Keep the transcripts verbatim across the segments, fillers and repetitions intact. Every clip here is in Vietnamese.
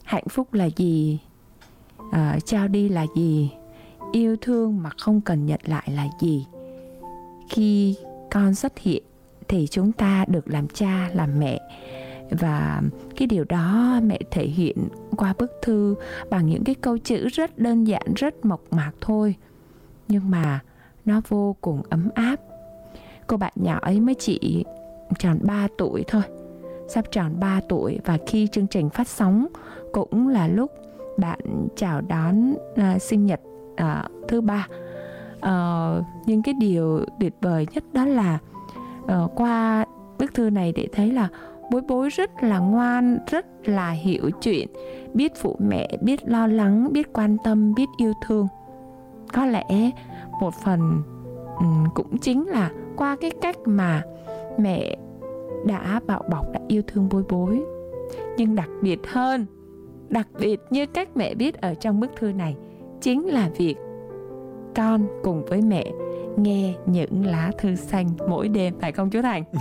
hạnh phúc là gì, à, trao đi là gì, yêu thương mà không cần nhận lại là gì. Khi con xuất hiện thì chúng ta được làm cha, làm mẹ. Và cái điều đó mẹ thể hiện qua bức thư bằng những cái câu chữ rất đơn giản, rất mộc mạc thôi, nhưng mà nó vô cùng ấm áp. Cô bạn nhỏ ấy mới chỉ tròn ba tuổi thôi, sắp tròn ba tuổi. Và khi chương trình phát sóng cũng là lúc bạn chào đón uh, sinh nhật uh, thứ ba. uh, Nhưng cái điều tuyệt vời nhất đó là uh, qua bức thư này để thấy là bối bối rất là ngoan, rất là hiểu chuyện, biết phụ mẹ, biết lo lắng, biết quan tâm, biết yêu thương. Có lẽ một phần um, cũng chính là qua cái cách mà mẹ đã bảo bọc, đã yêu thương bối bối. Nhưng đặc biệt hơn, đặc biệt như cách mẹ viết ở trong bức thư này, chính là việc con cùng với mẹ nghe những lá thư xanh mỗi đêm, phải không chú Thành?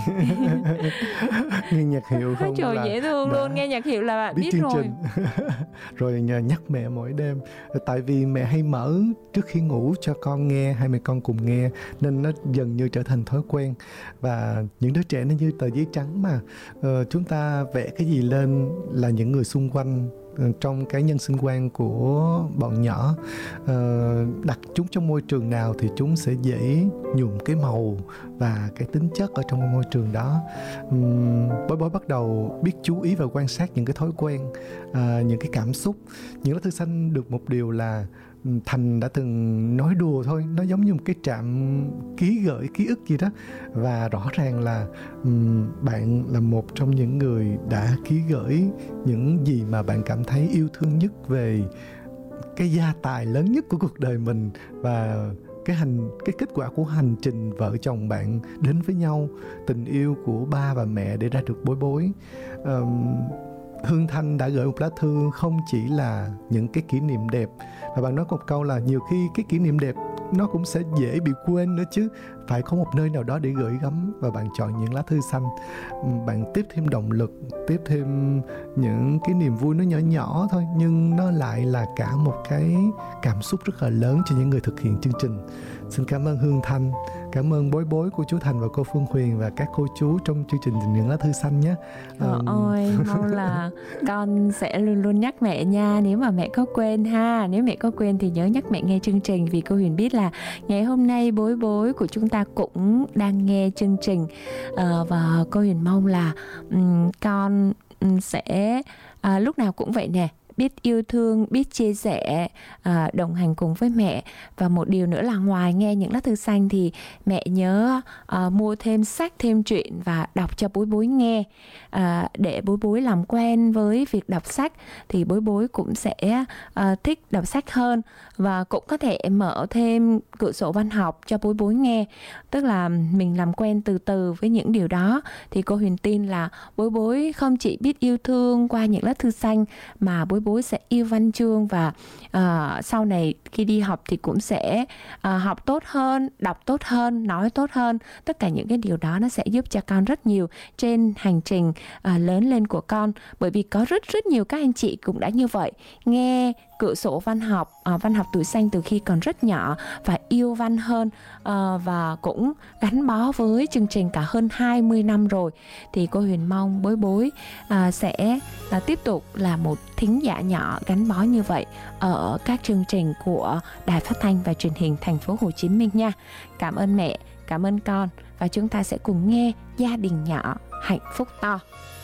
Nghe nhạc hiệu không? Trời, dễ thương luôn, nghe nhạc hiệu là bạn biết, biết rồi. Rồi nhắc mẹ mỗi đêm. Tại vì mẹ hay mở trước khi ngủ cho con nghe, hai mẹ con cùng nghe, nên nó dần như trở thành thói quen. Và những đứa trẻ nó như tờ giấy trắng mà, uh, chúng ta vẽ cái gì lên là những người xung quanh trong cái nhân sinh quan của bọn nhỏ, uh, đặt chúng trong môi trường nào thì chúng sẽ dễ nhuộm cái màu và cái tính chất ở trong môi trường đó. um, Bối bối bắt đầu biết chú ý và quan sát những cái thói quen, uh, những cái cảm xúc. Những lá thư xanh được một điều là Thành đã từng nói đùa thôi, nó giống như một cái trạm ký gửi ký ức gì đó. Và rõ ràng là um, bạn là một trong những người đã ký gửi những gì mà bạn cảm thấy yêu thương nhất về cái gia tài lớn nhất của cuộc đời mình, và cái hành cái kết quả của hành trình vợ chồng bạn đến với nhau, tình yêu của ba và mẹ để ra được bối bối. um, Hương Thanh đã gửi một lá thư không chỉ là những cái kỷ niệm đẹp, và bạn nói một câu là nhiều khi cái kỷ niệm đẹp nó cũng sẽ dễ bị quên nữa chứ, phải có một nơi nào đó để gửi gắm. Và bạn chọn những lá thư xanh, bạn tiếp thêm động lực, tiếp thêm những cái niềm vui nó nhỏ nhỏ thôi, nhưng nó lại là cả một cái cảm xúc rất là lớn cho những người thực hiện chương trình. Xin cảm ơn Hương Thanh, cảm ơn bối bối của chú Thành và cô Phương Huyền và các cô chú trong chương trình Những Lá Thư Xanh nhé. Trời um... ơi, mong là con sẽ luôn luôn nhắc mẹ nha, nếu mà mẹ có quên ha. Nếu mẹ có quên thì nhớ nhắc mẹ nghe chương trình, vì cô Huyền biết là ngày hôm nay bối bối của chúng ta cũng đang nghe chương trình. uh, Và cô Huyền mong là um, con um, sẽ uh, lúc nào cũng vậy nè, biết yêu thương, biết chia sẻ, à, đồng hành cùng với mẹ. Và một điều nữa là ngoài nghe những lá thư xanh thì mẹ nhớ à, mua thêm sách, thêm truyện và đọc cho bối bối nghe, à, để bối bối làm quen với việc đọc sách, thì bối bối cũng sẽ à, thích đọc sách hơn. Và cũng có thể mở thêm cửa sổ văn học cho bối bối nghe, tức là mình làm quen từ từ với những điều đó. Thì cô Huyền tin là bối bối không chỉ biết yêu thương qua những lá thư xanh, mà bối bối sẽ yêu văn chương, và uh, sau này khi đi học thì cũng sẽ uh, học tốt hơn, đọc tốt hơn, nói tốt hơn. Tất cả những cái điều đó nó sẽ giúp cho con rất nhiều trên hành trình uh, lớn lên của con. Bởi vì có rất rất nhiều các anh chị cũng đã như vậy, nghe cửa sổ văn học, uh, văn học tuổi xanh từ khi còn rất nhỏ và yêu văn hơn, uh, và cũng gắn bó với chương trình cả hơn hai mươi năm rồi. Thì cô Huyền mong bối bối uh, sẽ uh, tiếp tục là một thính giả nhỏ gắn bó như vậy ở các chương trình của Đài Phát thanh và Truyền hình Thành phố Hồ Chí Minh nha. Cảm ơn mẹ, cảm ơn con, và chúng ta sẽ cùng nghe Gia đình nhỏ hạnh phúc to.